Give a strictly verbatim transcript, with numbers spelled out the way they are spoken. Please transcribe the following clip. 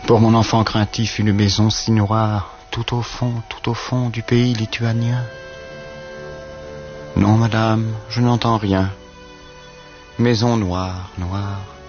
Pour mon enfant craintif, une maison si noire, tout au fond, tout au fond du pays lituanien. Non, madame, je n'entends rien. Maison noire, noire.